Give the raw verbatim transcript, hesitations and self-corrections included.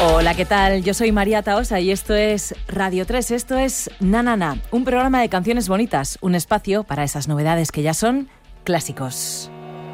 Hola, ¿qué tal? Yo soy María Taosa y esto es Radio tres, esto es Na Na Na, un programa de canciones bonitas, un espacio para esas novedades que ya son clásicos.